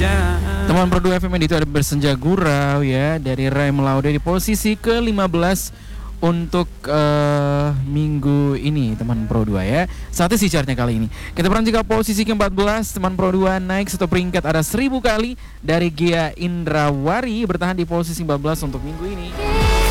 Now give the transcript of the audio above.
Teman Pro 2 FM itu ada Bersenja Gurau ya dari Ray Melaude di posisi ke-15 untuk minggu ini teman Pro 2 ya. Satu sih chartnya kali ini. Kita perhatikan posisi ke-14 teman Pro 2 naik satu peringkat ada 1000 kali dari Gia Indrawari bertahan di posisi 14 untuk minggu ini.